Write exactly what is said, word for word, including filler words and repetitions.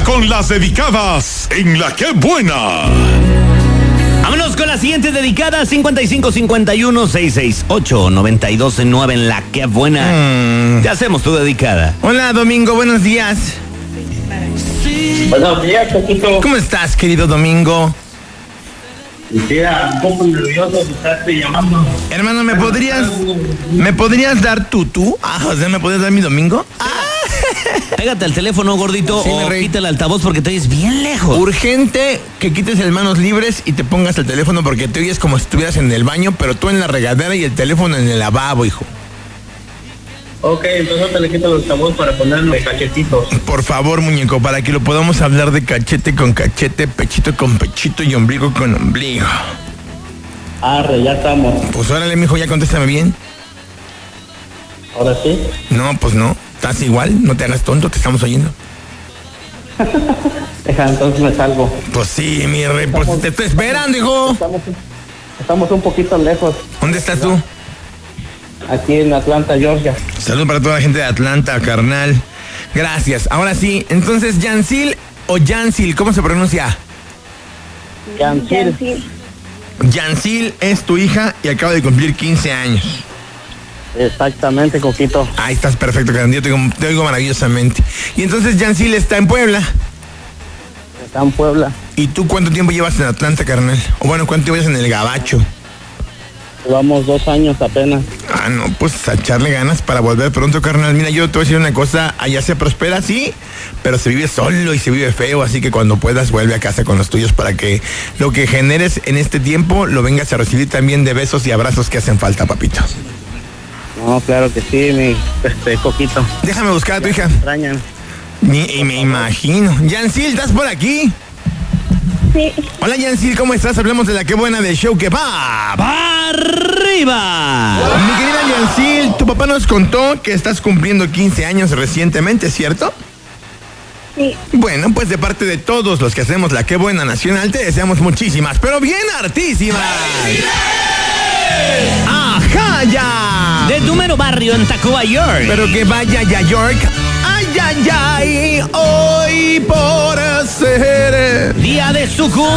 con las dedicadas en La Qué Buena. Vámonos con la siguiente dedicada, cincuenta y cinco cincuenta y uno seiscientos sesenta y ocho noventa y dos nueve en La Qué Buena. Mm. Te hacemos tu dedicada. Hola, Domingo, buenos días. Buenos días, Coquito. ¿Cómo estás, querido Domingo? Quisiera un poco nervioso de estarte llamando. Hermano, ¿me podrías me podrías dar tu tú? Ah, o sea, ¿me podrías dar mi Domingo? Ah. Pégate al teléfono, gordito, sí, o quita el altavoz porque te oyes bien lejos. Urgente que quites el manos libres y te pongas el teléfono porque te oyes como si estuvieras en el baño, pero tú en la regadera y el teléfono en el lavabo, hijo. Ok, entonces te le quito el altavoz para ponerme cachetitos. Por favor, muñeco, para que lo podamos hablar de cachete con cachete, pechito con pechito y ombligo con ombligo. Arre, ya estamos. Pues órale, mijo, ya contéstame bien. ¿Ahora sí? No, pues no. Estás igual, no te hagas tonto, te estamos oyendo. Deja, entonces me salgo. Pues sí, mi rey, pues estamos, te estoy esperando, hijo. Estamos, estamos un poquito lejos. ¿Dónde estás tú? Aquí en Atlanta, Georgia. Saludos para toda la gente de Atlanta, carnal. Gracias. Ahora sí, entonces, Yancil o Yancil, ¿cómo se pronuncia? Yancil. Yancil es tu hija y acaba de cumplir quince años. Exactamente, Coquito. Ahí estás perfecto, carnal. Yo te oigo, te oigo maravillosamente. Y entonces, Yancil está en Puebla. Está en Puebla. ¿Y tú cuánto tiempo llevas en Atlanta, carnal? O bueno, ¿cuánto llevas en el Gabacho? Llevamos dos años apenas. Ah, no, pues a echarle ganas para volver pronto, carnal. Mira, yo te voy a decir una cosa, allá se prospera, sí, pero se vive solo y se vive feo, así que cuando puedas vuelve a casa con los tuyos para que lo que generes en este tiempo lo vengas a recibir también de besos y abrazos que hacen falta, papito. No, claro que sí, mi este, Coquito. Déjame buscar a tu hija. Me extrañan. Ni, y me imagino. Yancil, ¿estás por aquí? Sí. Hola, Yancil, ¿cómo estás? Hablemos de La Qué Buena del show que va ¡para arriba! Mi querida Yancil, tu papá nos contó que estás cumpliendo quince años recientemente, ¿cierto? Sí. Bueno, pues de parte de todos los que hacemos La Qué Buena Nacional, te deseamos muchísimas, pero bien hartísimas. ¡Ajá, ya! De tu mero barrio en Tacuba, York. Pero que vaya ya, York. ¡Ay, ay, ay! Hoy por ser día de su cumpleaños.